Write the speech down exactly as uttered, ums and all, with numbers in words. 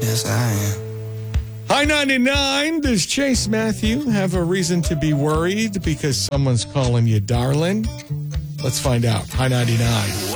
Yes, I am. Hi ninety-nine, does Chase Matthew have a reason to be worried because someone's calling you darling? Let's find out. Hi ninety-nine.